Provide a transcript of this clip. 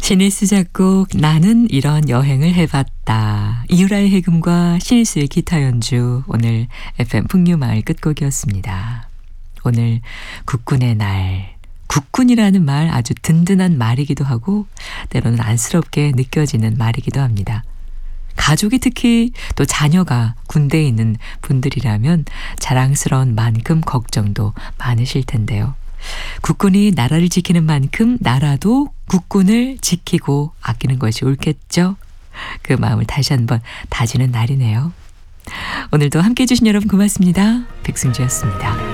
신일수 작곡 나는 이런 여행을 해봤다. 이유라의 해금과 신일수의 기타 연주, 오늘 FM 풍류마을 끝곡이었습니다. 오늘 국군의 날. 국군이라는 말 아주 든든한 말이기도 하고 때로는 안쓰럽게 느껴지는 말이기도 합니다. 가족이 특히 또 자녀가 군대에 있는 분들이라면 자랑스러운 만큼 걱정도 많으실 텐데요. 국군이 나라를 지키는 만큼 나라도 국군을 지키고 아끼는 것이 옳겠죠. 그 마음을 다시 한번 다지는 날이네요. 오늘도 함께해 주신 여러분 고맙습니다. 백승주였습니다.